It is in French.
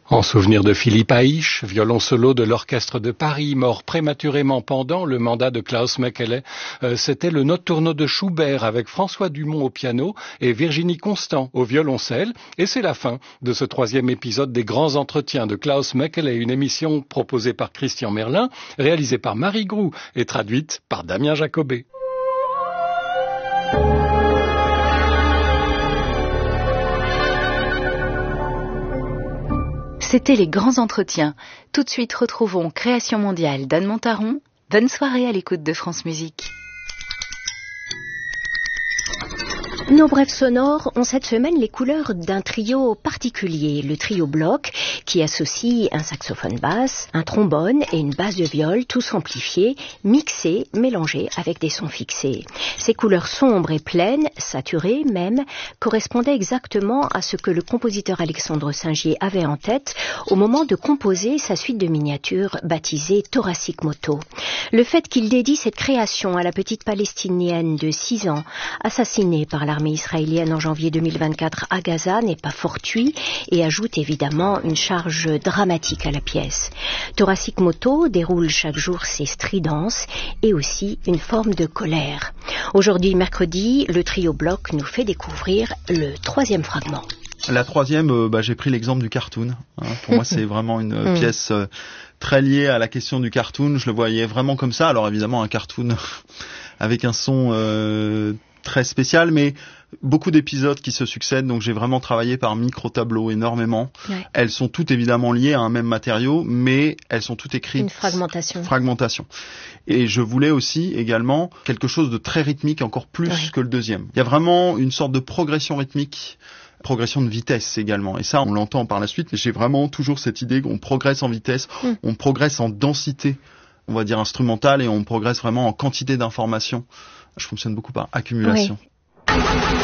En souvenir de Philippe Haïch, violon solo de l'Orchestre de Paris, mort prématurément pendant le mandat de Klaus Mekele, c'était le notturno de Schubert avec François Dumont au piano et Virginie Constant au violoncelle. Et c'est la fin de ce 3e épisode des Grands Entretiens de Klaus Mekele, une émission proposée par Christian Merlin, réalisée par Marie Groux et traduite par Damien Jacobet. C'était les Grands Entretiens. Tout de suite, retrouvons Création mondiale d'Anne Montaron. Bonne soirée à l'écoute de France Musique. Nos brèves sonores ont cette semaine les couleurs d'un trio particulier, le trio bloc, qui associe un saxophone basse, un trombone et une basse de viol, tous amplifiés, mixés, mélangés avec des sons fixés. Ces couleurs sombres et pleines, saturées même, correspondaient exactement à ce que le compositeur Alexandre Singier avait en tête au moment de composer sa suite de miniatures baptisée Thoracic Moto. Le fait qu'il dédie cette création à la petite palestinienne de 6 ans, assassinée par l'armée israélienne en janvier 2024 à Gaza n'est pas fortuit et ajoute évidemment une charge dramatique à la pièce. Thoracic Moto déroule chaque jour ses stridences et aussi une forme de colère. Aujourd'hui, mercredi, le trio bloc nous fait découvrir le 3e fragment. La 3e, j'ai pris l'exemple du cartoon. Pour moi, c'est vraiment une pièce très liée à la question du cartoon. Je le voyais vraiment comme ça. Alors évidemment, un cartoon avec un son très spécial, mais beaucoup d'épisodes qui se succèdent, donc j'ai vraiment travaillé par micro-tableau énormément. Ouais. Elles sont toutes évidemment liées à un même matériau, mais elles sont toutes écrites... Une fragmentation. Et je voulais aussi également quelque chose de très rythmique, encore plus que le deuxième. Il y a vraiment une sorte de progression rythmique, progression de vitesse également. Et ça, on l'entend par la suite, mais j'ai vraiment toujours cette idée qu'on progresse en vitesse, on progresse en densité, on va dire instrumentale, et on progresse vraiment en quantité d'informations. Je fonctionne beaucoup par accumulation. Oui.